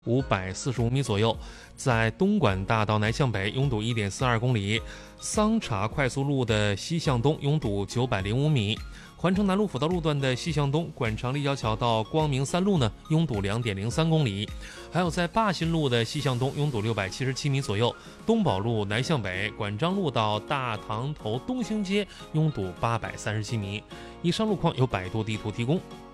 545米左右，在东莞大道南向北拥堵1.42公里，桑茶快速路的西向东拥堵905米，环城南路辅道路段的西向东，馆场立交桥到光明三路呢拥堵2.03公里，还有在坝新路的西向东拥堵677米左右，东宝路南向北，馆张路到大塘头东兴街拥堵837米。以上路况由百度地图提供。